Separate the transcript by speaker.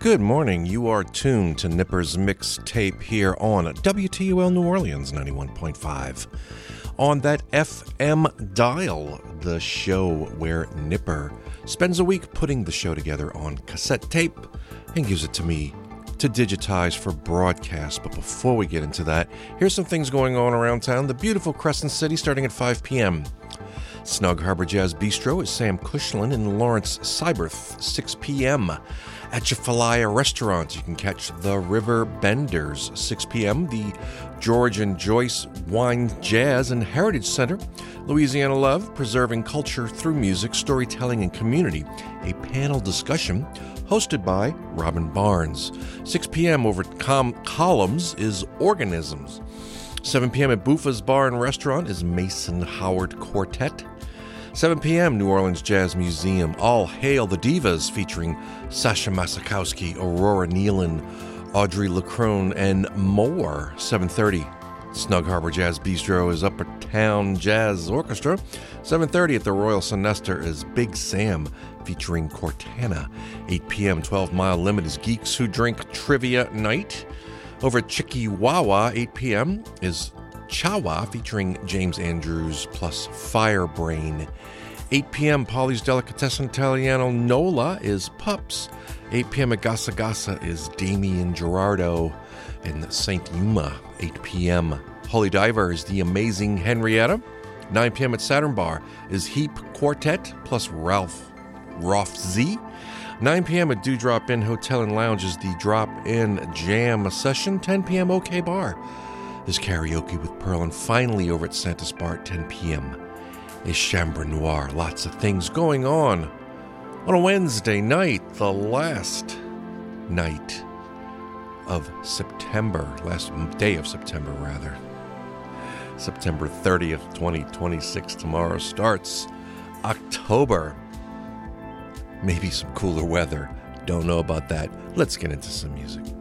Speaker 1: Good morning. You are tuned to Nipper's Mixtape here on WTUL New Orleans 91.5. On that FM dial, the show where Nipper spends a week putting the show together on cassette tape and gives it to me to digitize for broadcast. But before we get into that, here's some things going on around town. The beautiful Crescent City starting at 5 p.m. Snug Harbor Jazz Bistro is Sam Cushlin and Lawrence Syberth, 6 p.m. At Jafalaya Restaurant, you can catch the River Benders, 6 p.m. The George and Joyce Wine, Jazz, and Heritage Center, Louisiana Love, Preserving Culture Through Music, Storytelling, and Community, a panel discussion hosted by Robin Barnes. 6 p.m. over at Columns is Organisms. 7 p.m. at Buffa's Bar and Restaurant is Mason Howard Quartet. 7 p.m. New Orleans Jazz Museum, All Hail the Divas, featuring Sasha Masakowski, Aurora Nealon, Audrey LaCrone, and more. 7:30, Snug Harbor Jazz Bistro is Upper Town Jazz Orchestra. 7:30 at the Royal Sonesta is Big Sam, featuring Cortana. 8 p.m., 12 Mile Limit is Geeks Who Drink Trivia Night. Over at Chikiwawa, 8 p.m. is Chawa, featuring James Andrews plus Firebrain. 8 p.m. Polly's Delicatessen Italiano Nola is Pups. 8 p.m. at Gasa Gasa is Damian Gerardo in St. Yuma. 8 p.m. Holy Diver is The Amazing Henrietta. 9 p.m. at Saturn Bar is Heap Quartet plus Ralph Z. 9 p.m. at Dewdrop Inn Hotel and Lounge is the Drop-In Jam Session. 10 p.m. OK Bar is Karaoke with Pearl. And finally, over at Santa's Bar at 10 p.m. is Chambre Noir. Lots of things going on a Wednesday night, the last night of September, last day of September, rather. September 30th, 2026. Tomorrow starts October. Maybe some cooler weather. Don't know about that. Let's get into some music.